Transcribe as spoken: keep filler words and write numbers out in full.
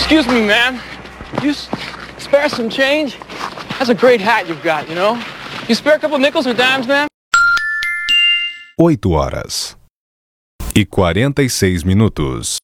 Excuse me, man. You s- spare some change? That's a great hat you've got, you know? You spare a couple nickels or dimes, man? oito horas e quarenta e seis minutos.